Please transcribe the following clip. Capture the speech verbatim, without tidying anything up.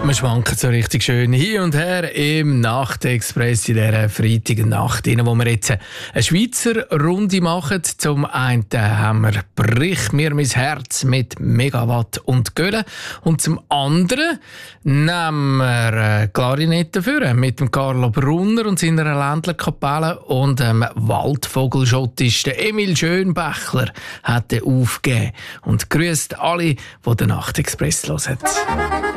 Wir schwanken so richtig schön hin und her im Nachtexpress in dieser Freitagnacht, wo wir jetzt eine Schweizer Runde machen. Zum einen haben wir «Brich mir mein Herz» mit Megawatt und Gölle. Und zum anderen nehmen wir Klarinette für mit dem Carlo Brunner und seiner Ländlerkapelle und dem Waldvogelschottist Emil Schönbächler hat er aufgegeben und grüßt alle, die den Nachtexpress hören.